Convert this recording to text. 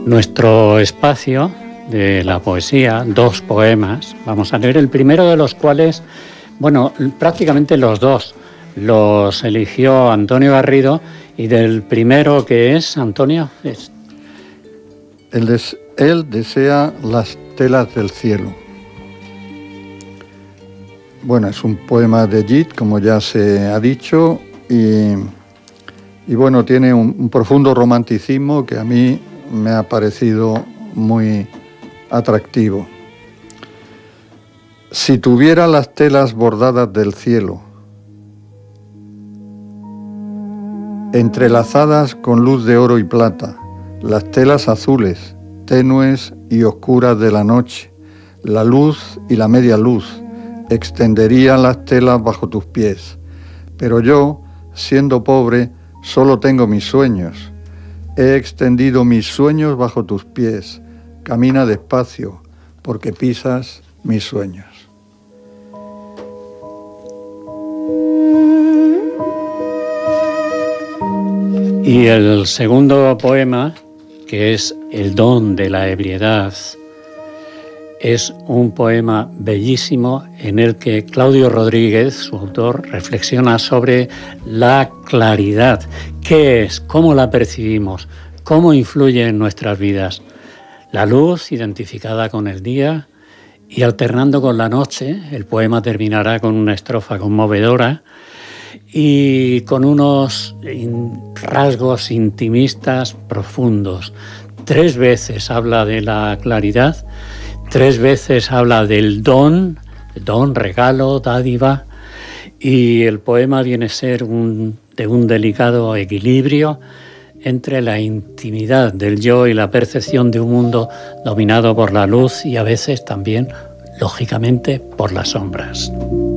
nuestro espacio de la poesía, 2 poemas. Vamos a leer el primero de los cuales, bueno, prácticamente los dos los eligió Antonio Garrido, y del primero que es, Antonio, es... Él desea las telas del cielo. Bueno, es un poema de Gide, como ya se ha dicho, y bueno, tiene un profundo romanticismo que a mí me ha parecido muy atractivo. Si tuviera las telas bordadas del cielo, entrelazadas con luz de oro y plata, las telas azules, tenues y oscuras de la noche, la luz y la media luz, extenderían las telas bajo tus pies. Pero yo, siendo pobre, solo tengo mis sueños. He extendido mis sueños bajo tus pies. Camina despacio, porque pisas mis sueños. Y el segundo poema, que es El don de la ebriedad, es un poema bellísimo en el que Claudio Rodríguez, su autor, reflexiona sobre la claridad. ¿Qué es? ¿Cómo la percibimos? ¿Cómo influye en nuestras vidas? La luz identificada con el día y alternando con la noche. El poema terminará con una estrofa conmovedora y con unos rasgos intimistas profundos. 3 veces habla de la claridad, 3 veces habla del don, regalo, dádiva, y el poema viene a ser de un delicado equilibrio entre la intimidad del yo y la percepción de un mundo dominado por la luz y a veces también, lógicamente, por las sombras.